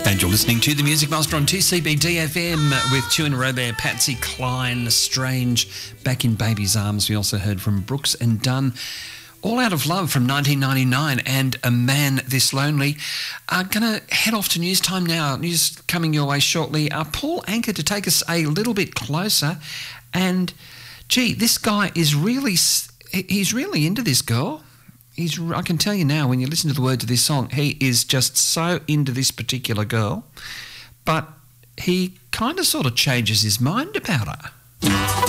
And you're listening to The Music Master on 2CBD FM with Tuna Robert, Patsy Cline, Strange, Back in Baby's Arms. We also heard from Brooks and Dunn, All Out of Love from 1999, and A Man This Lonely. Going to head off to news time now. News coming your way shortly. Paul Anker to take us a little bit closer. And, gee, this guy is really, he's really into this girl. I can tell you now, when you listen to the words of this song, he is just so into this particular girl, but he kind of sort of changes his mind about her.